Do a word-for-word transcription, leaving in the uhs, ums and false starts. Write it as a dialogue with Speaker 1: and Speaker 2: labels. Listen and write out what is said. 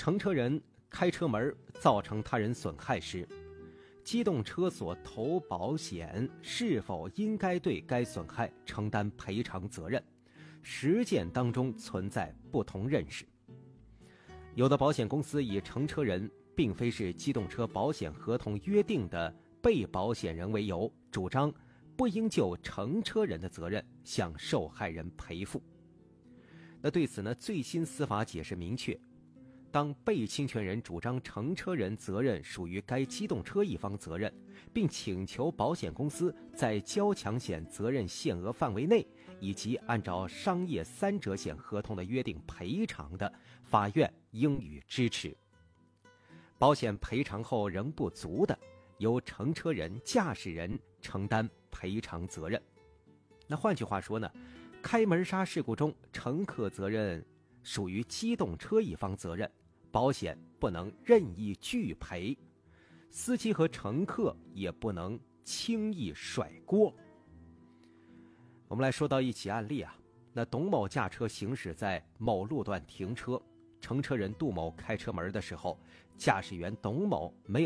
Speaker 1: 乘车人开车门造成他人损害时，机动车所投保险是否应该对该损害承担赔偿责任，实践当中存在不同认识。有的保险公司以乘车人并非是机动车保险合同约定的被保险人为由，主张不应就乘车人的责任向受害人赔付。那对此呢，最新司法解释明确，当被侵权人主张乘车人责任属于该机动车一方责任，并请求保险公司在交强险责任限额范围内，以及按照商业三者险合同的约定赔偿的，法院应予支持。保险赔偿后仍不足的，由乘车人、驾驶人承担赔偿责任。那换句话说呢，开门刹事故中，乘客责任属于机动车一方责任，保险不能任意拒赔，司机和乘客也不能轻易甩锅。我们来说到一起案例啊，那董某驾车行驶在某路段停车，乘车人杜某开车门的时候，驾驶员董某没有